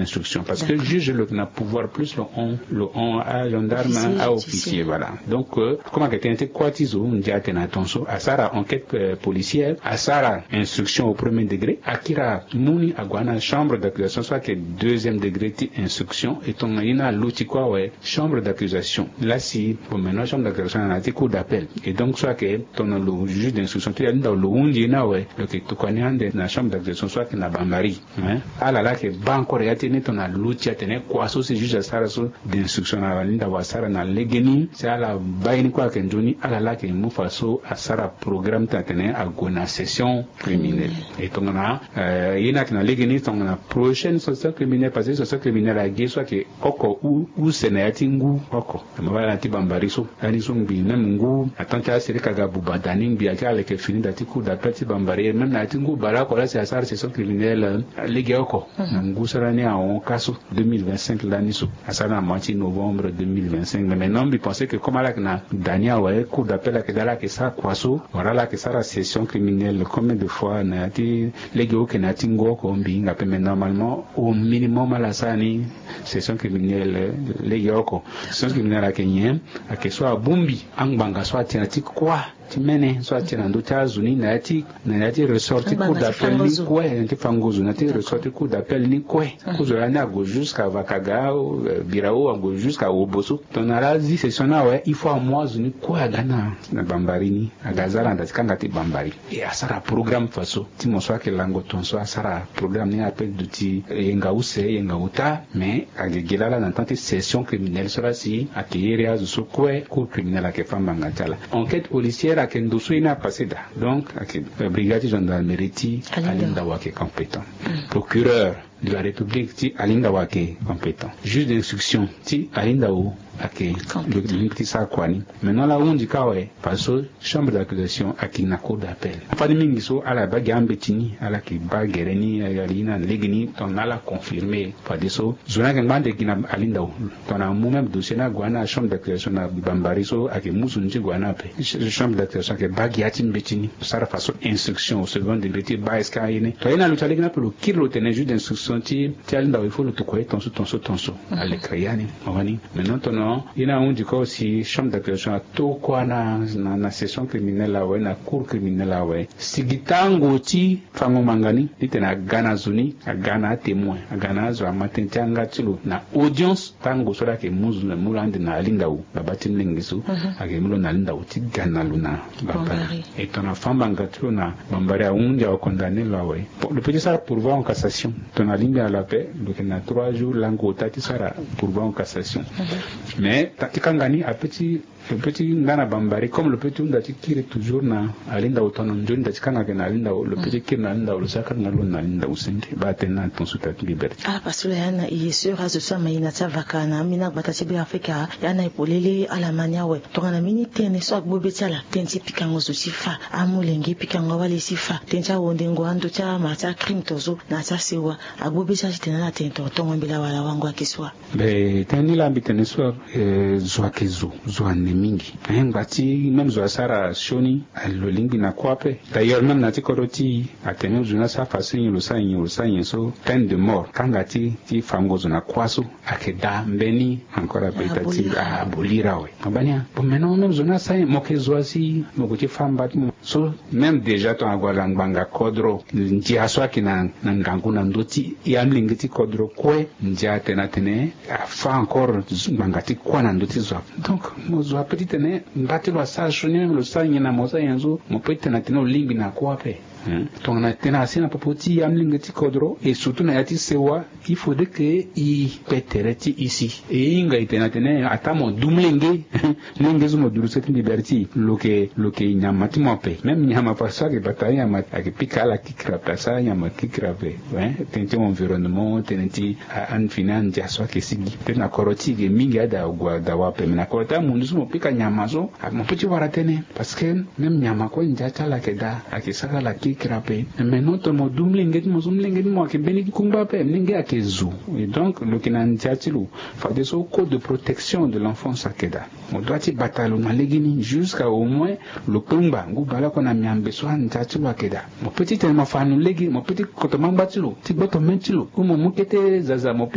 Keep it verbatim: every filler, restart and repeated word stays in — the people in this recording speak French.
d'instruction. Parce que le juge le na pouvoir plus le on, le on à gendarme à officier, voilà. Donc, euh, comment que tu as quoi tiso, on dit à tenattenso, à Sara enquête euh, policière, à Sara instruction au premier degré, à Kira Mouni, à Guana chambre d'accusation, soit que deuxième degré instruction, et ton ina l'outil quoi, ouais, chambre d'accusation. Là, si, pour maintenant, chambre d'accusation, on a des cours d'appel. Et donc, soit que ton le juge d'instruction, tu as dans le hundi na ouais, le que tu connais dans la chambre d'accusation, soit que na bambari, hein. Ah là là, que banque réatine ton a l'outil à tenir quoi, so c'est juge à Sara d'instruction à l'inda wa Sara na legeni, c'est à la baini quoi que njoni, à la là que nous faisons à Sara programme t'attener à gona session criminelle. Et ton a, euh, il y a qui na legeni, ton a prochaine session criminelle, parce que session criminelle a gué, soit que oko ou, ou sénéati ngu, oko. Ma va la ti bambariso, aniso mbi, même ngu, attends qu'à série kagabu badaning, bi à qu'à que fini d'ati coup d'appel ti bambari, même na ti ngu, bala, quoi, c'est à Sara session criminelle, légué oko. Ngu sera né en casso deux mille vingt-cinq l'année sous. À ça, la moitié novembre deux mille vingt-cinq. Mais maintenant, il pensait que comme à la Dania, ouais, cours d'appel à que là, que ça, quoi, so, voilà là, que ça, la session criminelle, combien de fois, n'a été, les gars, qui n'a pas tingo, comme bien, mais normalement, au minimum, à la sani, session criminelle, les gars, session criminelle à Kenyan, à que soit à Bumbi, Angbanga, soit tiens-tu quoi? Tu mènes, soit tu n'as d'autres États-Unis, n'a-t-il, n'a-t-il ressorti coup d'appel ni quoi, n'a-t-il fangozo, n'a-t-il ressorti coup d'appel ni quoi, cause de l'année à gauche jusqu'à Vakaga, Birao, à gauche jusqu'à Oboso. Ton arazi, c'est son ouais, il faut à moi, ni quoi à Ghana, na Bambarini, à Gazala, à Kangati Bambari. Et à Sara programme faso, ti mon soit que l'angoton soit Sara programme ni appel d'outils, Yengaouse, Yengauta, mais à Gélala, dans tante session criminelle, sera si, à Kéria, sous quoi, cour criminelle à Kefam Bangatala. Enquête policière, à Kendosu ina passé da. Donc, la brigade gendarmerie, Alinda Wake compétent. Procureur de la République, ti Alinda Wake compétent. Juge d'instruction, ti Alinda Ou, ake le limiti sa kwani. Maintenant, là où on dit ouais, parce que chambre d'accusation, à qui n'a cour d'appel. Pas de mingiso, à la bague ambetini, à la qui baguereni, à la lina, legni, ton a la confirmé. Pas de so. Zona gangban de kina Alinda Ou. Ton a moi-même dossier na guana, chambre d'accusation na bambariso, à qui mousunji guana pe. Chambre d'accusation, à qui bague yatin betini. Ça la façon instruction, au second degré, ti baeska yene. Toi, il y a le talegna pour le kilo tenait juste d'instruction, ti, ti Alinda Ou, il faut le tokoye, tonso, tonso, tonso. À l'écriani, maintenant, ton il y a un du cas aussi chambre d'accusation à tout quoi na na na session criminelle là ouais na cour criminelle là ouais sigitango ti fango mangani litena Ghana zuni a Ghana témoin a Ghana zo amatin tanga tilo na audience tango so la ke muzu na mulande na Alinda Ou babatin lengiso a ke mulo na Alinda Ou ti Ghana luna bambari et ton enfant bangatilo na bambari a un dia condamné là ouais le petit ça pourvoi en cassation ton Alinda à la paix donc na trois jours lango tati sara pourvoi en cassation. Mais Tatikangani a petit le petit Nana Bambari comme le petit Ndati qui est toujours na Alinda Ou ton John Tatikanga na Alinda Ou le petit qui na Alinda Ou le sacre na Luna Alinda Ou sente ba tena ton sous ta liberté. Ah parce que yana il sur à ce soir mais ina savakana mina batati bi Afrika yana ipolele ala mania we to na mini tene so agbobe tala tensi pikango so sifa amulenge pikango wale sifa tencha wondengo ando cha mata crime tozo na sa sewa agbobe cha tena la tento tongo mbila wala wangu akiswa. Ben tani la bitene so zwa kezo zwa mingi ngati même zo sara shoni lo lingi na kwape d'ailleurs même na tikoroti atene zuna sa fasin lo sa yin lo sa yin so peine de mort kangati ti fango zuna kwaso akeda mbeni encore apetati a bolira we abania bon maintenant même zuna sa mo ke zo asi mo ko ti famba so même déjà ton agwala nganga kodro nji aswa kina ngangu na ndoti yam lingi ti kodro kwe nja tena tene fa encore ngangati kwa na ndoti zo donc mo zo petite ne mbati lo sa shoni le sa nyina mo sa yanzo mo petite na tena limbi na kwape ton na tena asina popoti yam lingi ti kodro et surtout na yati sewa il faudrait que i petereti ici et inga itena tene atamo dumlenge lenge zo mo dulu cette liberté loke loke nyamati mo pe même nyama paswa ke bataya ma ke pikala kikra pasa nyama kikra pe hein tenti environnement tenti an finan jaswa ke sigi tena koroti ke mingi ada gwa dawa pe na korota mundu mo pika nyama zo mo petit wara tene parce que même nyama ko njata la ke da akisaka la kikra pe mais non to mo dumlenge mo zumlenge mo ke beni kumba pe mingi akezu et donc le kinan tiatilu fa des code de protection de l'enfant sakeda on doit y batalo na legini jusqu'à au moins le kumba ngu bala ko na miambe so han tiatilu akeda mo petit tellement fa no legi mo petit ko to mambatilu ti boto mentilo ko mo mukete zaza mo